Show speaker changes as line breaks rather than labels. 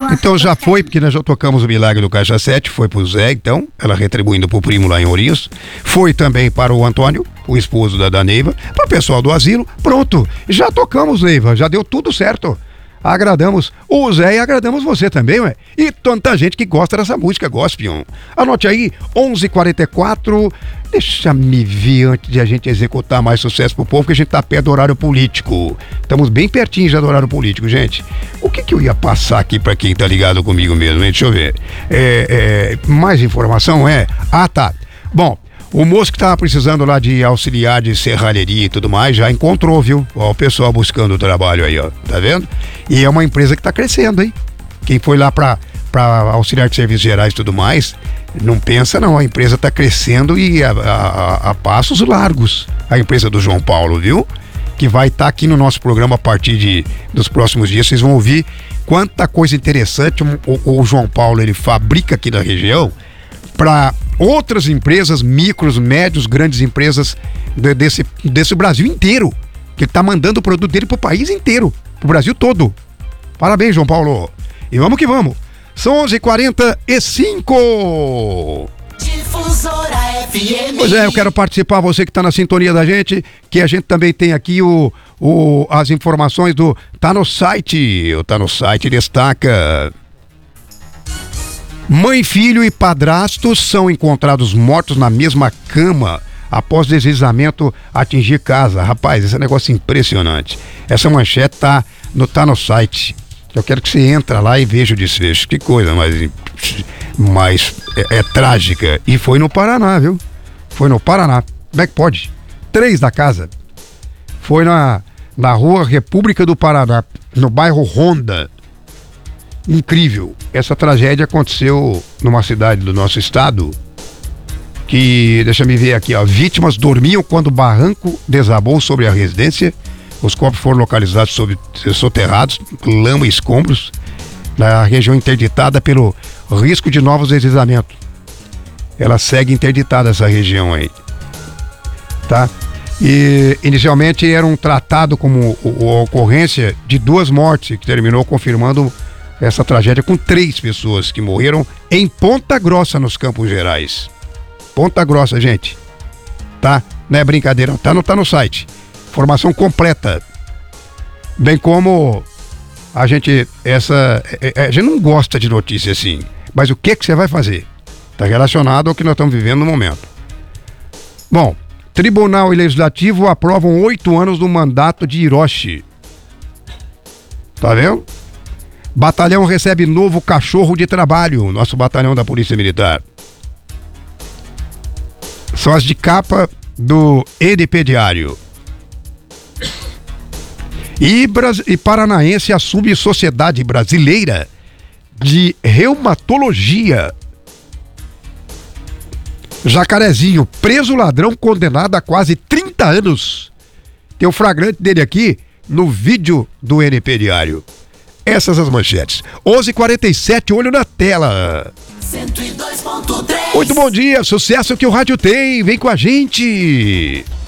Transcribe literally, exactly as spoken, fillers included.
Então já foi, porque nós já tocamos o Milagre do Caixa sete, foi pro Zé, então, ela retribuindo pro primo lá em Ourinhos. Foi também para o Antônio, o esposo da, da Neiva, pro pessoal do asilo. Pronto, já tocamos, Neiva, já deu tudo certo. Agradamos o Zé e agradamos você também, ué. E tanta gente que gosta dessa música gospel. Anote aí, onze e quarenta e quatro. Deixa me ver antes de a gente executar mais sucesso pro povo, que a gente tá perto do horário político. Estamos bem pertinho já do horário político, gente. O que que eu ia passar aqui pra quem tá ligado comigo mesmo, hein? Deixa eu ver. É, é, mais informação é... Ah, tá. Bom... O moço que estava precisando lá de auxiliar de serralheria e tudo mais, já encontrou, viu? Ó, o pessoal buscando o trabalho aí, ó. Tá vendo? E é uma empresa que tá crescendo, hein? Quem foi lá para para auxiliar de serviços gerais e tudo mais, não pensa não, a empresa tá crescendo e a, a, a passos largos. A empresa do João Paulo, viu? Que vai estar tá aqui no nosso programa a partir de, dos próximos dias. Vocês vão ouvir quanta coisa interessante o, o, o João Paulo, ele fabrica aqui na região para outras empresas, micros, médios, grandes empresas de, desse, desse Brasil inteiro, que ele tá mandando o produto dele pro país inteiro, pro Brasil todo. Parabéns, João Paulo. E vamos que vamos. São onze e quarenta e cinco.
Difusora F M.
Pois é, eu quero participar, você que tá na sintonia da gente, que a gente também tem aqui o, o, as informações do... Tá no site, tá no site, destaca... Mãe, filho e padrasto são encontrados mortos na mesma cama após deslizamento atingir casa. Rapaz, esse é um negócio impressionante. Essa manchete tá no, tá no site. Eu quero que você entre lá e veja o desfecho. Que coisa mais, mais é, é trágica. E foi no Paraná, viu? Foi no Paraná. Como é que pode? Três da casa. Foi na, na rua República do Paraná, no bairro Honda. Incrível. Essa tragédia aconteceu numa cidade do nosso estado que, deixa me ver aqui, ó, vítimas dormiam quando o barranco desabou sobre a residência. Os corpos foram localizados sob, soterrados, lama e escombros, na região interditada pelo risco de novos deslizamentos. Ela segue interditada, essa região aí, tá? E inicialmente era um tratado como a ocorrência de duas mortes, que terminou confirmando essa tragédia com três pessoas que morreram em Ponta Grossa, nos Campos Gerais. Ponta Grossa, gente. Tá? Não é brincadeira, tá no, tá no site. Informação completa. Bem como a gente, essa, a gente não gosta de notícia assim, mas o que que você vai fazer? Tá relacionado ao que nós estamos vivendo no momento. Bom, Tribunal e Legislativo aprovam oito anos do mandato de Hiroshi. Tá vendo? Batalhão recebe novo cachorro de trabalho, nosso batalhão da Polícia Militar. São as de capa do N P Diário. E, Bras... e paranaense assume Sociedade Brasileira de Reumatologia. Jacarezinho, preso ladrão condenado a quase trinta anos. Tem o flagrante dele aqui no vídeo do N P Diário. Essas as manchetes. onze e quarenta e sete, olho na tela.
cento e dois ponto três.
Muito bom dia, sucesso que o rádio tem. Vem com a gente.